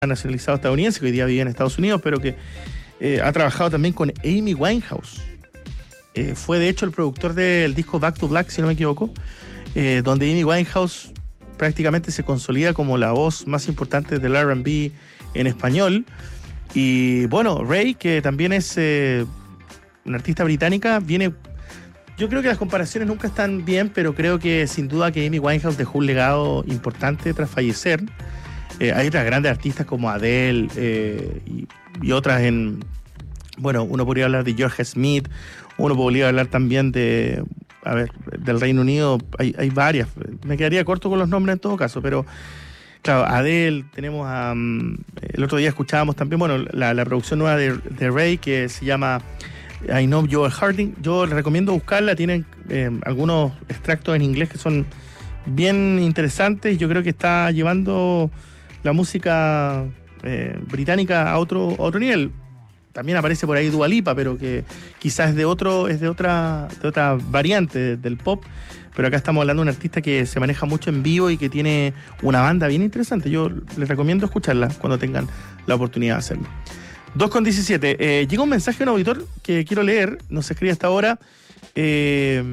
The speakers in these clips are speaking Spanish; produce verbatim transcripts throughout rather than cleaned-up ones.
nacionalizado estadounidense, que hoy día vive en Estados Unidos, pero que eh, ha trabajado también con Amy Winehouse. Eh, fue de hecho el productor del disco Back to Black, si no me equivoco, eh, donde Amy Winehouse prácticamente se consolida como la voz más importante del R and B en español. Y bueno, Ray, que también es eh, una artista británica, viene... Yo creo que las comparaciones nunca están bien, pero creo que sin duda que Amy Winehouse dejó un legado importante tras fallecer. Eh, hay otras grandes artistas como Adele eh, y, y otras en... Bueno, uno podría hablar de George Smith, uno podría hablar también de... A ver, del Reino Unido, hay, hay varias. Me quedaría corto con los nombres en todo caso, pero... Claro, Adele, tenemos a... Um, el otro día escuchábamos también, bueno, la, la producción nueva de, de Ray, que se llama I Know You're Hurting. Yo les recomiendo buscarla, tienen eh, algunos extractos en inglés que son bien interesantes. Yo creo que está llevando la música eh, británica a otro, a otro nivel. También aparece por ahí Dua Lipa, pero que quizás es de otro, es de otra, de otra variante del pop. Pero acá estamos hablando de un artista que se maneja mucho en vivo y que tiene una banda bien interesante. Yo les recomiendo escucharla cuando tengan la oportunidad de hacerlo. dos con diecisiete. Eh, llega un mensaje de un auditor que quiero leer. Nos escribe hasta ahora. Eh,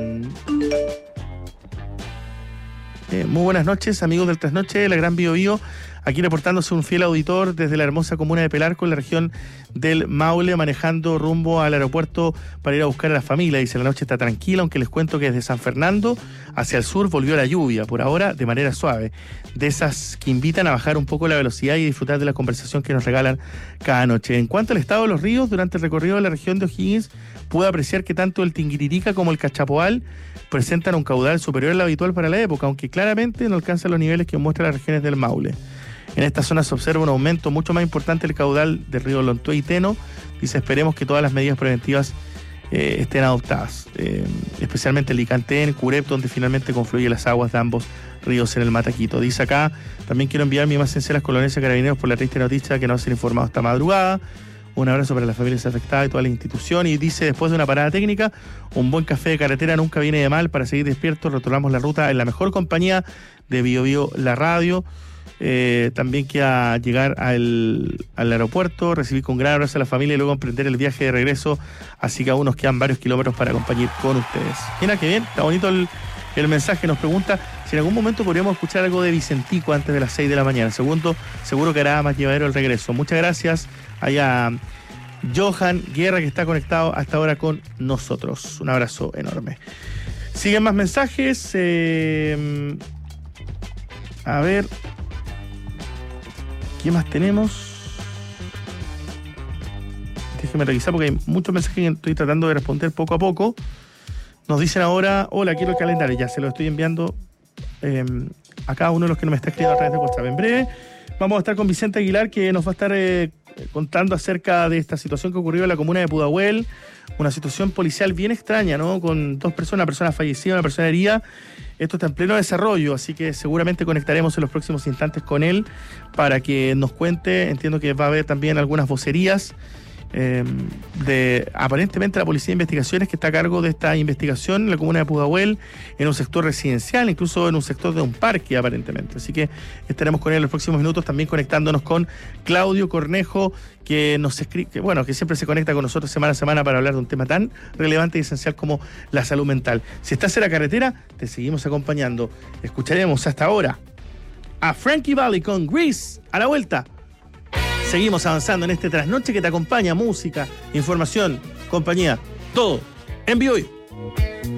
eh, muy buenas noches, amigos del Trasnoche, la Gran Bio Bio. Aquí reportándose un fiel auditor desde la hermosa comuna de Pelarco, en la región del Maule, manejando rumbo al aeropuerto para ir a buscar a la familia. Dice, la noche está tranquila, aunque les cuento que desde San Fernando hacia el sur volvió la lluvia, por ahora de manera suave. De esas que invitan a bajar un poco la velocidad y disfrutar de la conversación que nos regalan cada noche. En cuanto al estado de los ríos, durante el recorrido de la región de O'Higgins, pude apreciar que tanto el Tinguiririca como el Cachapoal presentan un caudal superior al habitual para la época, aunque claramente no alcanzan los niveles que muestran las regiones del Maule. En esta zona se observa un aumento mucho más importante del caudal del río Lontué y Teno. Dice, esperemos que todas las medidas preventivas eh, estén adoptadas, eh, especialmente el Licantén, Curep, donde finalmente confluyen las aguas de ambos ríos en el Mataquito. Dice acá, también quiero enviar mis más sinceras condolencias a Carabineros por la triste noticia que no se han informado esta madrugada. Un abrazo para las familias afectadas y toda la institución. Y dice, después de una parada técnica, un buen café de carretera nunca viene de mal. Para seguir despiertos, retomamos la ruta en la mejor compañía de Bio Bio, la radio. Eh, también que a llegar al, al aeropuerto, recibir con gran abrazo a la familia y luego emprender el viaje de regreso, así que aún nos quedan varios kilómetros para acompañar con ustedes. Mira qué bien, está bonito el, el mensaje. Nos pregunta si en algún momento podríamos escuchar algo de Vicentico antes de las seis de la mañana. Segundo, seguro que hará más llevadero el regreso. Muchas gracias allá Johan Guerra, que está conectado hasta ahora con nosotros. Un abrazo enorme. Siguen más mensajes. Eh, a ver, ¿qué más tenemos? Déjeme revisar porque hay muchos mensajes que estoy tratando de responder poco a poco. Nos dicen ahora, hola, quiero el calendario. Ya se lo estoy enviando eh, a cada uno de los que nos está escribiendo a través de WhatsApp. En breve vamos a estar con Vicente Aguilar, que nos va a estar eh, contando acerca de esta situación que ocurrió en la comuna de Pudahuel. Una situación policial bien extraña, ¿no? Con dos personas, una persona fallecida, una persona herida. Esto está en pleno desarrollo, así que seguramente conectaremos en los próximos instantes con él para que nos cuente. Entiendo que va a haber también algunas vocerías eh, de aparentemente la Policía de Investigaciones, que está a cargo de esta investigación en la comuna de Pudahuel, en un sector residencial, incluso en un sector de un parque aparentemente. Así que estaremos con él en los próximos minutos, también conectándonos con Claudio Cornejo, que nos escribe, que, bueno, que siempre se conecta con nosotros semana a semana para hablar de un tema tan relevante y esencial como la salud mental. Si estás en la carretera, te seguimos acompañando. Escucharemos hasta ahora a Frankie Valli con Grease. A la vuelta seguimos avanzando en este trasnoche que te acompaña: música, información, compañía, todo en Bio Bio.